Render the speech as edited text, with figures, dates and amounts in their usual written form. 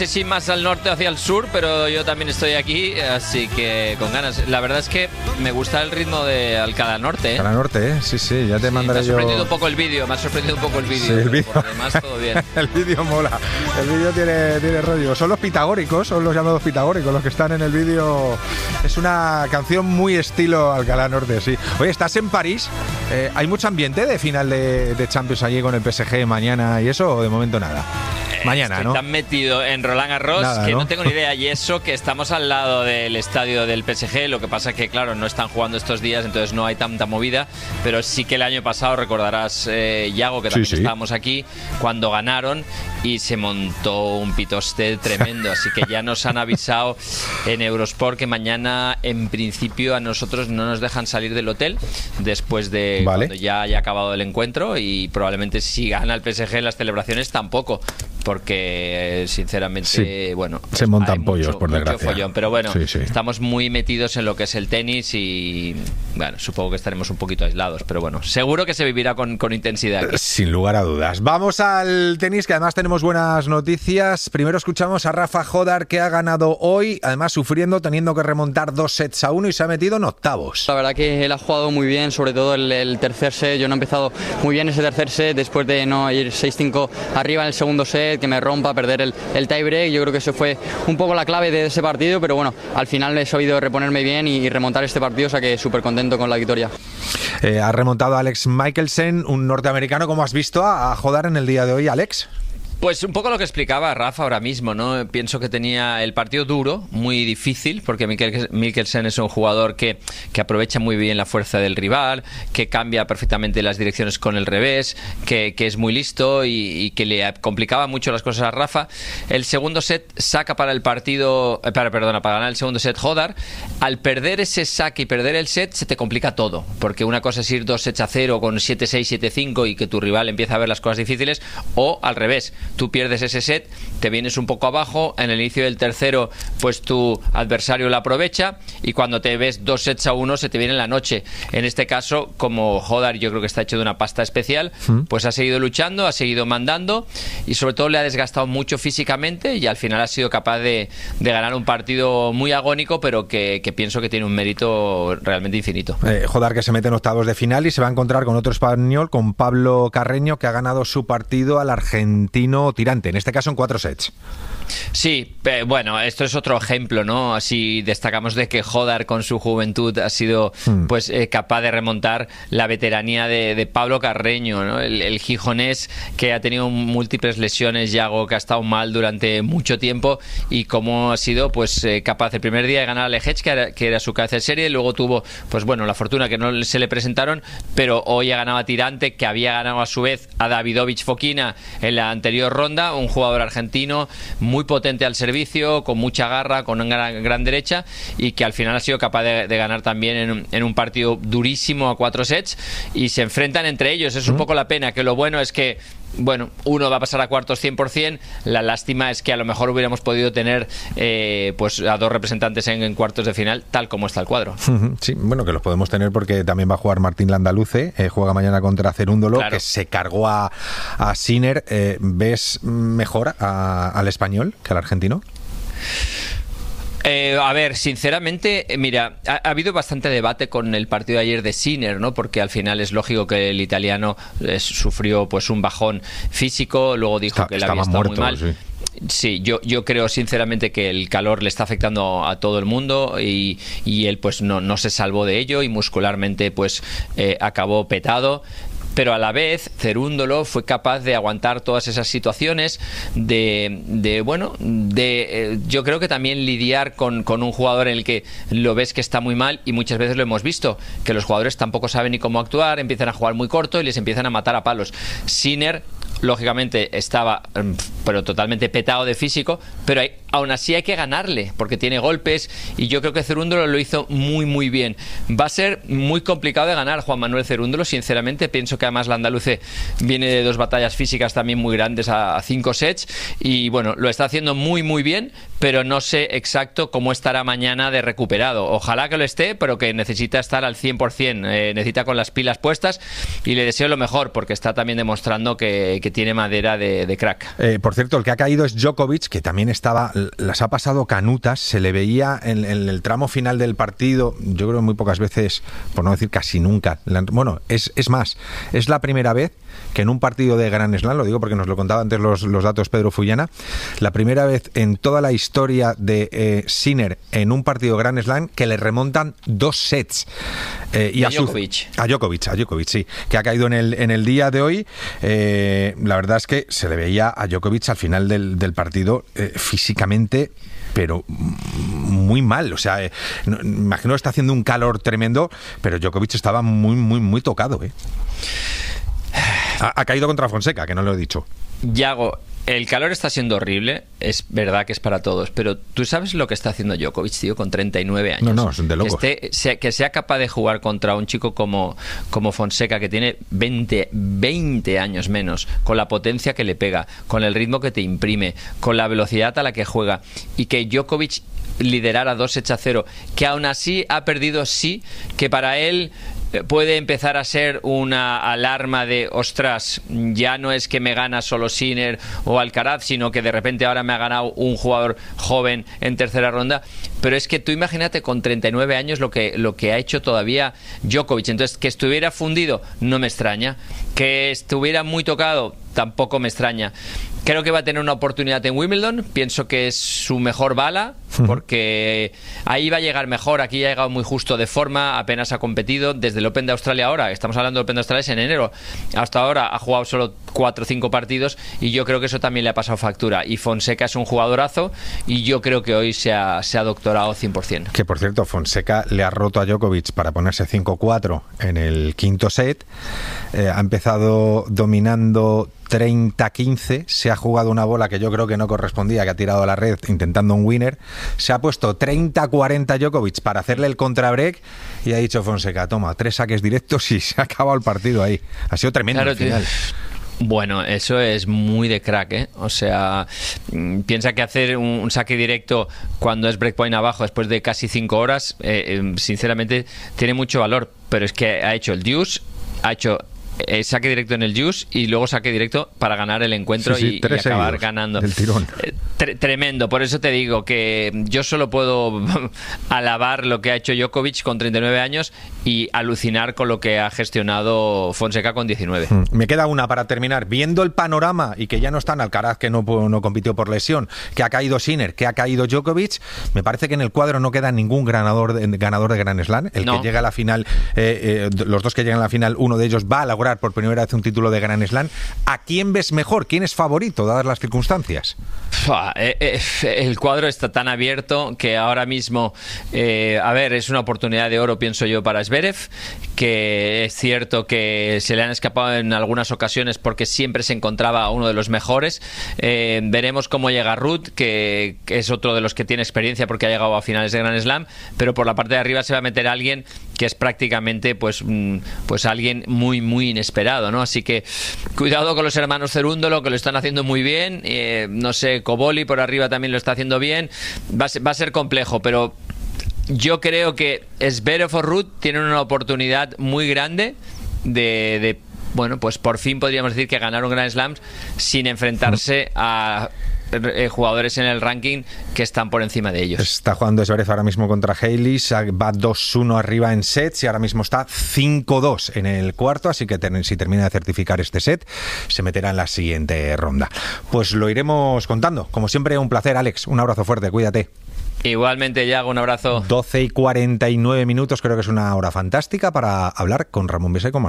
Sí, más al norte hacia el sur, pero yo también estoy aquí, así que con ganas. La verdad es que me gusta el ritmo de Alcalá Norte. Alcalá Norte, sí, ya te mandaré yo. Me ha sorprendido un poco el vídeo, Sí, el vídeo. Además, todo bien. El vídeo mola, el vídeo tiene rollo. Son los pitagóricos, son los llamados pitagóricos los que están en el vídeo. Es una canción muy estilo Alcalá Norte, sí. Oye, ¿estás en París? ¿Hay mucho ambiente de final de Champions allí con el PSG mañana y eso, o de momento nada? Mañana, Estoy ¿no? tan metido en Roland Garros Nada, que ¿no? no tengo ni idea. Y eso que estamos al lado del estadio del PSG, lo que pasa es que, claro, no están jugando estos días, entonces no hay tanta movida. Pero sí que el año pasado, recordarás, Yago, que también estábamos aquí, cuando ganaron y se montó un pitoste tremendo. Así que ya nos han avisado en Eurosport que mañana, en principio, a nosotros no nos dejan salir del hotel después de cuando ya haya acabado el encuentro, y probablemente si gana el PSG en las celebraciones tampoco, porque sinceramente, bueno, se montan pollos, por desgracia. Follón, pero bueno, estamos muy metidos en lo que es el tenis y bueno, supongo que estaremos un poquito aislados, pero bueno, seguro que se vivirá con intensidad aquí. Sin lugar a dudas. Vamos al tenis, que además tenemos buenas noticias. Primero escuchamos a Rafa Jodar, que ha ganado hoy, además sufriendo, teniendo que remontar 2-1 y se ha metido en octavos. La verdad que él ha jugado muy bien, sobre todo el tercer set. Yo no he empezado muy bien ese tercer set, después de no ir 6-5 arriba en el segundo set, que me rompa, perder el tiebreak. Yo creo que eso fue un poco la clave de ese partido, pero bueno, al final he sabido reponerme bien y remontar este partido, o sea que súper contento con la victoria. Ha remontado a Alex Michelsen, un norteamericano. ¿Cómo has visto a Jodar en el día de hoy, Alex? Pues un poco lo que explicaba Rafa ahora mismo, ¿no? Pienso que tenía el partido duro, muy difícil, porque Mikkelsen es un jugador que aprovecha muy bien la fuerza del rival, que cambia perfectamente las direcciones con el revés, que es muy listo y que le complicaba mucho las cosas a Rafa. El segundo set saca para el partido, para ganar el segundo set Jodar. Al perder ese saque y perder el set, se te complica todo, porque una cosa es ir 2-0 con 7-6, 7-5 y que tu rival empieza a ver las cosas difíciles, o al revés. Tú pierdes ese set, te vienes un poco abajo, en el inicio del tercero pues tu adversario lo aprovecha y cuando te ves 2-1 se te viene en la noche. En este caso, como Jodar yo creo que está hecho de una pasta especial, pues ha seguido luchando, ha seguido mandando y sobre todo le ha desgastado mucho físicamente y al final ha sido capaz de ganar un partido muy agónico, pero que pienso que tiene un mérito realmente infinito. Jodar, que se mete en octavos de final y se va a encontrar con otro español, con Pablo Carreño, que ha ganado su partido al argentino tirante, en este caso en 4 sets. Sí, bueno, esto es otro ejemplo, ¿no? Así destacamos de que Jodar con su juventud ha sido pues capaz de remontar la veteranía de Pablo Carreño, ¿no? El gijonés, que ha tenido múltiples lesiones, Yago, que ha estado mal durante mucho tiempo, y cómo ha sido pues capaz el primer día de ganar a Lehech, que era su cabeza de serie, luego tuvo pues bueno la fortuna que no se le presentaron, pero hoy ha ganado a Tirante, que había ganado a su vez a Davidovich Fokina en la anterior ronda, un jugador argentino muy potente al servicio, con mucha garra, con una gran derecha, y que al final ha sido capaz de ganar también en un partido durísimo a 4 sets, y se enfrentan entre ellos. Es un poco la pena, que lo bueno es que bueno, uno va a pasar a cuartos 100%, la lástima es que a lo mejor hubiéramos podido tener pues a dos representantes en cuartos de final, tal como está el cuadro. Sí, bueno, que los podemos tener porque también va a jugar Martín Landaluce, juega mañana contra Cerúndolo, claro, que se cargó a Sinner. ¿Ves mejor al español que al argentino? A ver, sinceramente, mira, ha habido bastante debate con el partido de ayer de Sinner, ¿no? Porque al final es lógico que el italiano sufrió pues un bajón físico, luego dijo que él había estado muy mal. Sí. Sí, yo creo sinceramente que el calor le está afectando a todo el mundo y él pues no se salvó de ello y muscularmente pues acabó petado. Pero a la vez Cerúndolo fue capaz de aguantar todas esas situaciones yo creo que también lidiar con un jugador en el que lo ves que está muy mal, y muchas veces lo hemos visto, que los jugadores tampoco saben ni cómo actuar, empiezan a jugar muy corto y les empiezan a matar a palos. Sinner lógicamente estaba pero totalmente petado de físico, pero aún así hay que ganarle, porque tiene golpes, y yo creo que Cerúndolo lo hizo muy muy bien. Va a ser muy complicado de ganar Juan Manuel Cerúndolo, sinceramente. Pienso que además la andaluce viene de 2 batallas físicas también muy grandes a 5 sets, y bueno, lo está haciendo muy muy bien, pero no sé exacto cómo estará mañana de recuperado. Ojalá que lo esté, pero que necesita estar al 100%, necesita con las pilas puestas, y le deseo lo mejor, porque está también demostrando que tiene madera de crack. Por cierto, el que ha caído es Djokovic, que también las ha pasado canutas. Se le veía en el tramo final del partido, yo creo muy pocas veces, por no decir casi nunca. Bueno, es más, es la primera vez que en un partido de Grand Slam, lo digo porque nos lo contaba antes los datos Pedro Fullana, la primera vez en toda la historia de Sinner en un partido Grand Slam que le remontan 2 sets. Y a Djokovic, sí, que ha caído en el día de hoy. La verdad es que se le veía a Djokovic al final del partido físicamente, pero muy mal. O sea, me imagino que está haciendo un calor tremendo, pero Djokovic estaba muy, muy, muy tocado. Ha caído contra Fonseca, que no lo he dicho. Yago, el calor está siendo horrible, es verdad que es para todos, pero tú sabes lo que está haciendo Djokovic, tío, con 39 años. No, son de locos. Que sea capaz de jugar contra un chico como Fonseca, que tiene 20 años menos, con la potencia que le pega, con el ritmo que te imprime, con la velocidad a la que juega, y que Djokovic liderara 2-0, que aún así ha perdido, sí, que para él puede empezar a ser una alarma de, ostras, ya no es que me gana solo Sinner o Alcaraz, sino que de repente ahora me ha ganado un jugador joven en tercera ronda. Pero es que tú imagínate con 39 años lo que ha hecho todavía Djokovic. Entonces, que estuviera fundido no me extraña, que estuviera muy tocado tampoco me extraña. Creo que va a tener una oportunidad en Wimbledon. Pienso que es su mejor bala, porque ahí va a llegar mejor. Aquí ha llegado muy justo de forma, apenas ha competido. Desde el Open de Australia ahora, estamos hablando del Open de Australia, es en enero, hasta ahora ha jugado solo 4 o 5 partidos, y yo creo que eso también le ha pasado factura. Y Fonseca es un jugadorazo, y yo creo que hoy se ha doctorado 100%. Que por cierto, Fonseca le ha roto a Djokovic para ponerse 5-4 en el quinto set. Ha empezado dominando 30-15, se ha jugado una bola que yo creo que no correspondía, que ha tirado a la red intentando un winner, se ha puesto 30-40 Djokovic para hacerle el contrabreak, y ha dicho Fonseca, toma, 3 saques directos, y se ha acabado el partido ahí. Ha sido tremendo, claro, el final. Bueno, eso es muy de crack, ¿eh? O sea, piensa que hacer un saque directo cuando es breakpoint abajo después de casi 5 horas, sinceramente tiene mucho valor, pero es que ha hecho el deuce, ha hecho saque directo en el juice y luego saque directo para ganar el encuentro, y acabar ganando del tirón. Tremendo. Por eso te digo que yo solo puedo alabar lo que ha hecho Djokovic con 39 años y alucinar con lo que ha gestionado Fonseca con 19. Me queda una para terminar. Viendo el panorama, y que ya no está en Alcaraz, que no compitió por lesión, que ha caído Sinner, que ha caído Djokovic, me parece que en el cuadro no queda ningún ganador de Grand Slam. Que llega a la final, los dos que llegan a la final, uno de ellos va a lograr por primera vez un título de Grand Slam. ¿A quién ves mejor? ¿Quién es favorito, dadas las circunstancias? El cuadro está tan abierto que ahora mismo, es una oportunidad de oro, pienso yo, para Zverev, que es cierto que se le han escapado en algunas ocasiones porque siempre se encontraba a uno de los mejores. Veremos cómo llega Ruud, que es otro de los que tiene experiencia porque ha llegado a finales de Grand Slam, pero por la parte de arriba se va a meter alguien que es prácticamente pues alguien muy muy inesperado, ¿no? Así que cuidado con los hermanos Cerúndolo, que lo están haciendo muy bien. No sé, Cobolli por arriba también lo está haciendo bien. Va a ser complejo, pero yo creo que Zverev o Ruud tienen una oportunidad muy grande de pues por fin podríamos decir que ganaron Grand Slams sin enfrentarse a jugadores en el ranking que están por encima de ellos. Está jugando Zverev ahora mismo contra Hayles, va 2-1 arriba en sets y ahora mismo está 5-2 en el cuarto, así que si termina de certificar este set, se meterá en la siguiente ronda. Pues lo iremos contando. Como siempre, un placer, Alex. Un abrazo fuerte, cuídate. Igualmente, Yago, un abrazo. 12:49, creo que es una hora fantástica para hablar con Ramón Biseco.